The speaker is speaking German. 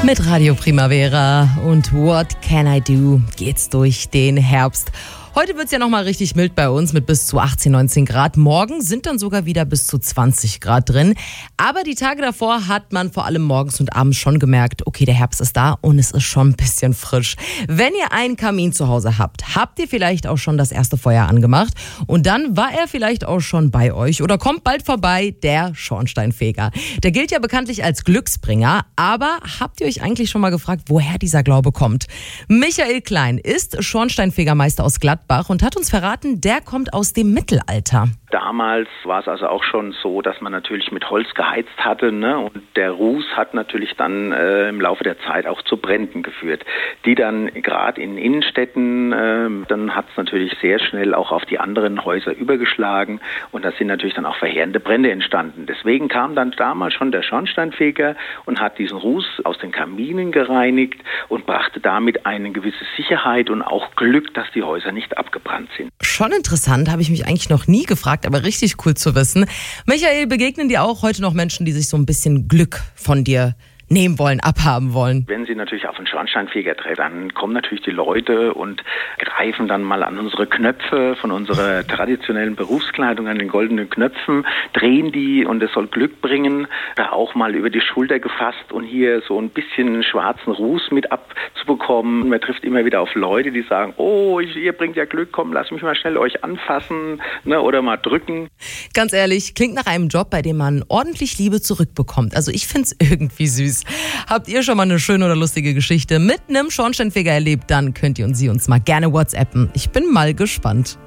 Mit Radio Primavera und What Can I Do geht's durch den Herbst. Heute wird's ja nochmal richtig mild bei uns mit bis zu 18, 19 Grad. Morgen sind dann sogar wieder bis zu 20 Grad drin. Aber die Tage davor hat man vor allem morgens und abends schon gemerkt, okay, der Herbst ist da und es ist schon ein bisschen frisch. Wenn ihr einen Kamin zu Hause habt, habt ihr vielleicht auch schon das erste Feuer angemacht und dann war er vielleicht auch schon bei euch oder kommt bald vorbei, der Schornsteinfeger. Der gilt ja bekanntlich als Glücksbringer, aber habt ihr euch eigentlich schon mal gefragt, woher dieser Glaube kommt? Michael Klein ist Schornsteinfegermeister aus Gladbach und hat uns verraten, der kommt aus dem Mittelalter. Damals war es also auch schon so, dass man natürlich mit Holz geheizt hatte, ne? Und der Ruß hat natürlich dann im Laufe der Zeit auch zu Bränden geführt, die dann gerade in Innenstädten, dann hat es natürlich sehr schnell auch auf die anderen Häuser übergeschlagen und da sind natürlich dann auch verheerende Brände entstanden. Deswegen kam dann damals schon der Schornsteinfeger und hat diesen Ruß aus den Kaminen gereinigt und brachte damit eine gewisse Sicherheit und auch Glück, dass die Häuser nicht abgebrannt sind. Schon interessant, habe ich mich eigentlich noch nie gefragt, aber richtig cool zu wissen. Michael, begegnen dir auch heute noch Menschen, die sich so ein bisschen Glück von dir nehmen wollen, abhaben wollen? Wenn Sie natürlich auf einen Schornsteinfeger treffen, dann kommen natürlich die Leute und greifen dann mal an unsere Knöpfe von unserer traditionellen Berufskleidung, an den goldenen Knöpfen, drehen die und es soll Glück bringen, da auch mal über die Schulter gefasst und hier so ein bisschen schwarzen Ruß mit abzubekommen. Man trifft immer wieder auf Leute, die sagen, oh, ihr bringt ja Glück, komm, lass mich mal schnell euch anfassen, ne, oder mal drücken. Ganz ehrlich, klingt nach einem Job, bei dem man ordentlich Liebe zurückbekommt. Also ich find's irgendwie süß. Habt ihr schon mal eine schöne oder lustige Geschichte mit einem Schornsteinfeger erlebt? Dann könnt ihr sie uns mal gerne WhatsAppen. Ich bin mal gespannt.